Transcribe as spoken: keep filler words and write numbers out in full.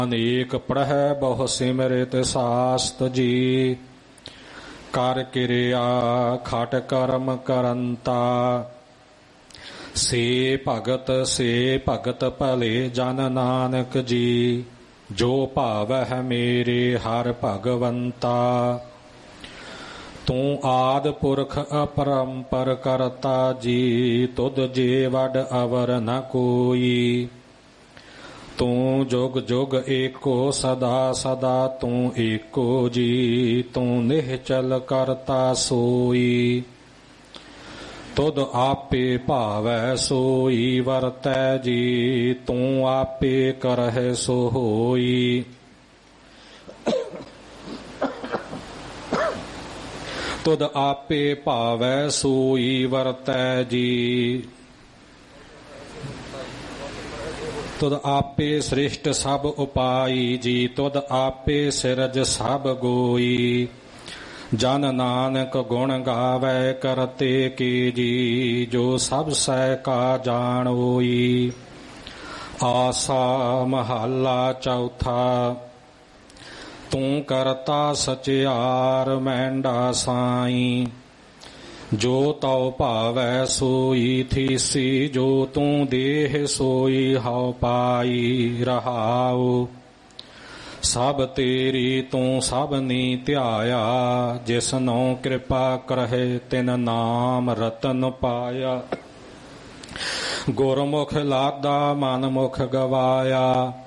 ਅਨੇਕ ਪੜ੍ਹੈ ਬਹੁ ਸਿਮਰਿਤ ਸਾਸਤ ਜੀ। ਕਰ ਕਿਰਿਆ ਖਟ ਕਰਮ ਕਰੰਤਾ। ਸੇ ਭਗਤ ਸੇ ਭਗਤ ਭਲੇ ਜਨ ਨਾਨਕ ਜੀ। ਜੋ ਭਾਵਹਿ ਮੇਰੇ ਹਰਿ ਭਗਵੰਤਾ। ਤੂੰ ਆਦਿ ਪੁਰਖ ਅਪਰੰਪਰ ਕਰਤਾ ਜੀ। ਤੁਧ ਜੇ ਵਡ ਅਵਰ ਨ ਕੋਈ। ਤੂੰ ਜੁਗ ਜੁਗ ਏਕੋ ਸਦਾ ਸਦਾ ਤੂੰ ਏਕੋ ਜੀ। ਤੂੰ ਨਿਹਚਲ ਕਰਤਾ ਸੋਈ। ਤੁਧ ਆਪੇ ਭਾਵੈ ਸੋਈ ਵਰਤੈ ਜੀ। ਤੂੰ ਆਪੇ ਕਰਹਿ ਸੋ ਹੋਈ। ਤੁਧ ਆਪੇ ਭਾਵੈ ਸੋਈ ਵਰਤੈ ਜੀ। ਤੁਧ ਆਪੇ ਸ੍ਰਿਸ਼ਟ ਸਭ ਉਪਾਈ ਜੀ। ਤੁਧ ਆਪੇ ਸਿਰਜ ਸਭ ਗੋਈ। ਜਨ ਨਾਨਕ ਗੁਣ ਗਾਵੈ ਕਰਤੇ ਕੀ ਜੀ। ਜੋ ਸਭ ਸਹਿ ਕਾ ਜਾਣੋਈ। ਆਸਾ ਮਹੱਲਾ ਚੌਥਾ। ਤੂੰ ਕਰਤਾ ਸਚਿਆਰ ਮਹਿੰਡਾ ਸਾਈ। ਜੋ ਤਉ ਭਾਵੈ ਸੋਈ ਥੀਸੀ। ਜੋ ਤੂੰ ਦੇਹ ਸੋਈ ਹਉ ਪਾਈ ਰਹਾਉ। ਸਭ ਤੇਰੀ ਤੂੰ ਸਭ ਨੀ ਧਿਆਇਆ। ਜਿਸਨੋ ਕਿਰਪਾ ਕਰਹਿ ਤਿਨ ਨਾਮ ਰਤਨ ਪਾਇਆ। ਗੁਰਮੁਖ ਲਾਦਾ ਮਨ ਮੁਖ ਗਵਾਇਆ।